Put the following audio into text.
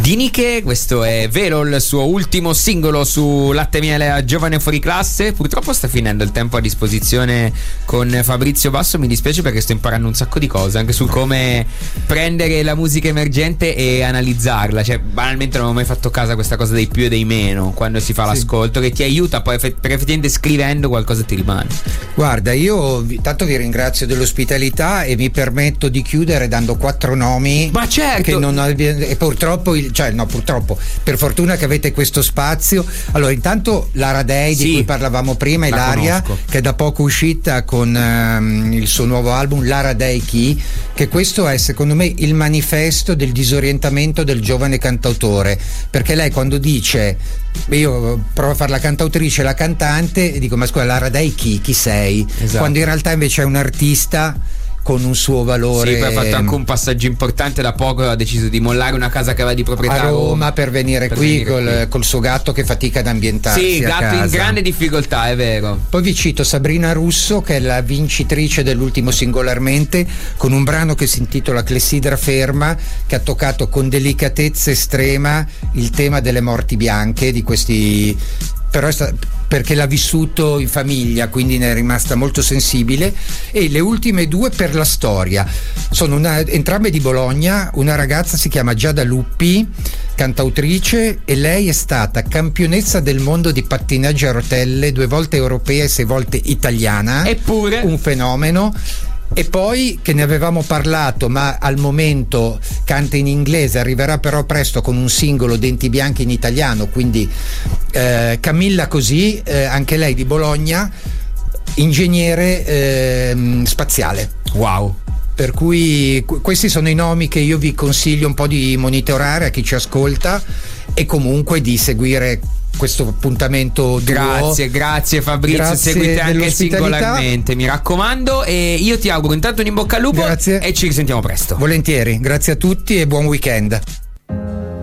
Diniche, questo è Velo, il suo ultimo singolo su Latte Miele a Giovane Fuori Classe. Purtroppo sta finendo il tempo a disposizione con Fabrizio Basso, mi dispiace perché sto imparando un sacco di cose anche su come prendere la musica emergente e analizzarla. Cioè, banalmente non ho mai fatto caso a questa cosa dei più e dei meno quando si fa l'ascolto, che ti aiuta poi perché effettivamente scrivendo qualcosa ti rimane. Guarda, io tanto vi ringrazio dell'ospitalità e mi permetto di chiudere dando 4 nomi. Ma certo! Che non e purtroppo purtroppo, per fortuna che avete questo spazio. Allora, intanto Lara Dei, di cui parlavamo prima, Ilaria, che è da poco uscita con il suo nuovo album Lara Dei Chi, che questo è secondo me il manifesto del disorientamento del giovane cantautore, perché lei quando dice io provo a fare la cantautrice, la cantante, e dico ma scusa, Lara Dei chi sei? Esatto. Quando in realtà invece è un artista con un suo valore. Sì, poi ha fatto anche un passaggio importante, da poco ha deciso di mollare una casa che aveva di proprietà a Roma per venire qui col suo gatto che fatica ad ambientarsi. Sì, gatto in grande difficoltà, è vero. Poi vi cito Sabrina Russo, che è la vincitrice dell'ultimo Singolarmente, con un brano che si intitola Clessidra Ferma, che ha toccato con delicatezza estrema il tema delle morti bianche, di questi, però perché l'ha vissuto in famiglia, quindi ne è rimasta molto sensibile. E le ultime due per la storia sono entrambe di Bologna. Una ragazza si chiama Giada Luppi, cantautrice, e lei è stata campionessa del mondo di pattinaggio a rotelle, 2 volte europea e 6 volte italiana. Eppure un fenomeno. E poi, che ne avevamo parlato, ma al momento canta in inglese, arriverà però presto con un singolo Denti Bianchi in italiano, quindi Camilla Così, anche lei di Bologna, ingegnere spaziale. Wow. Per cui questi sono i nomi che io vi consiglio un po' di monitorare a chi ci ascolta, e comunque di seguire questo appuntamento duo. Grazie Fabrizio, grazie, seguite anche Singolarmente, mi raccomando, e io ti auguro intanto un in bocca al lupo. Grazie. E ci risentiamo presto. Volentieri, grazie a tutti e buon weekend.